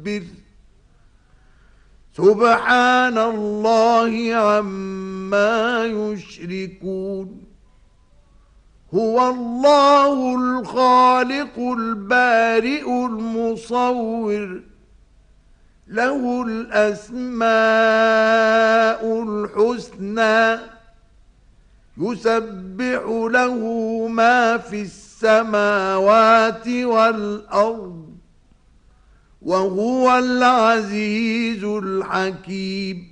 سبحان الله عما يشركون هو الله الخالق البارئ المصور له الأسماء الحسنى يسبح له ما في السماوات والأرض وهو العزيز الحكيم